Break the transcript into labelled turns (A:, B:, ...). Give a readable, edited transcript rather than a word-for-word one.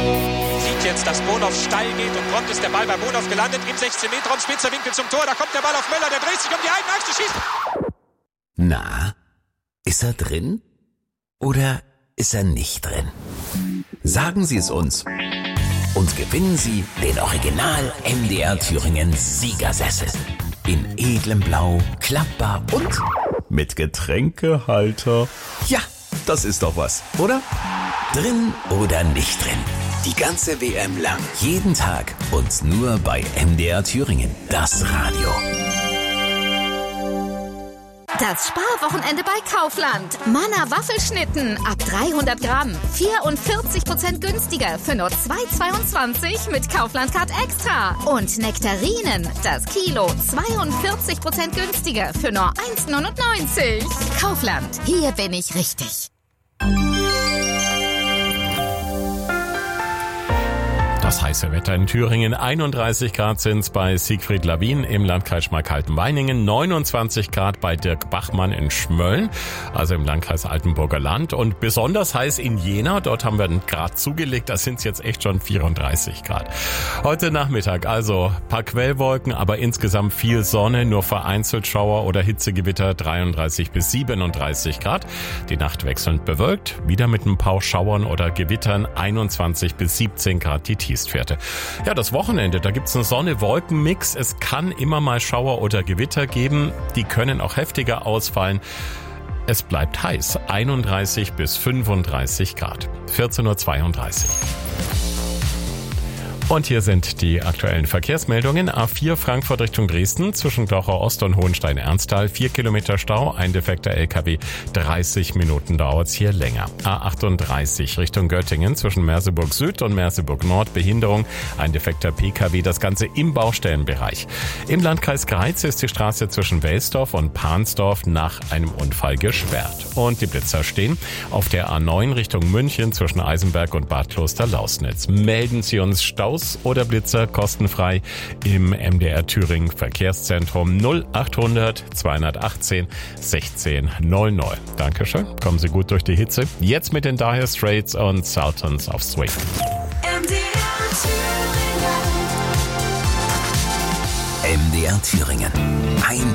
A: Sieht jetzt, dass Bonhoff steil geht und prompt ist der Ball bei Bonhoff gelandet im 16-Meter-Raum, spitzer Winkel zum Tor, da kommt der Ball auf Möller, der dreht sich um die eigene Achse, schießt.
B: Na, ist er drin? Oder ist er nicht drin? Sagen Sie es uns und gewinnen Sie den Original MDR Thüringen Siegersessel. In edlem Blau, klappbar und mit Getränkehalter. Ja, das ist doch was, oder? Drin oder nicht drin? Die ganze WM lang, jeden Tag und nur bei MDR Thüringen, das Radio.
C: Das Sparwochenende bei Kaufland. Manna Waffelschnitten ab 300 Gramm. 44% günstiger für nur 2,22 mit Kaufland-Card Extra. Und Nektarinen, das Kilo 42% günstiger für nur 1,99. Kaufland, hier bin ich richtig.
D: Das heiße Wetter in Thüringen, 31 Grad sind's bei Siegfried Lawin im Landkreis Schmalkalden-Weiningen, 29 Grad bei Dirk Bachmann in Schmölln, also im Landkreis Altenburger Land und besonders heiß in Jena, dort haben wir einen Grad zugelegt, da sind's jetzt echt schon 34 Grad. Heute Nachmittag also paar Quellwolken, aber insgesamt viel Sonne, nur vereinzelt Schauer oder Hitzegewitter, 33 bis 37 Grad. Die Nacht wechselnd bewölkt, wieder mit ein paar Schauern oder Gewittern, 21 bis 17 Grad die Tiefstwerte. Ja, das Wochenende, da gibt's einen Sonne-Wolken-Mix. Es kann immer mal Schauer oder Gewitter geben. Die können auch heftiger ausfallen. Es bleibt heiß, 31 bis 35 Grad. 14:32 Uhr. Und hier sind die aktuellen Verkehrsmeldungen. A4 Frankfurt Richtung Dresden zwischen Glauchau Ost und Hohenstein-Ernsthal. 4 Kilometer Stau, ein defekter LKW. 30 Minuten dauert's hier länger. A38 Richtung Göttingen zwischen Merseburg Süd und Merseburg Nord. Behinderung, ein defekter PKW. Das Ganze im Baustellenbereich. Im Landkreis Greiz ist die Straße zwischen Welsdorf und Pahnsdorf nach einem Unfall gesperrt. Und die Blitzer stehen auf der A9 Richtung München zwischen Eisenberg und Bad Kloster-Lausnitz. Melden Sie uns Staus oder Blitzer kostenfrei im MDR Thüringen Verkehrszentrum 0800 218 1600. Dankeschön, kommen Sie gut durch die Hitze. Jetzt mit den Dire Straits und Sultans of Swing.
B: MDR Thüringen. Ein